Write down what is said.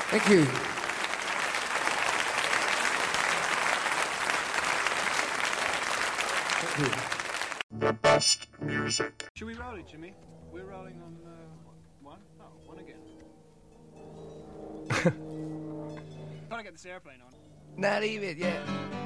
Thank you. Thank you. The best music. Should we roll it, Jimmy? We're rolling on one? Oh, one again. Trying to get this airplane on. Not even, yeah.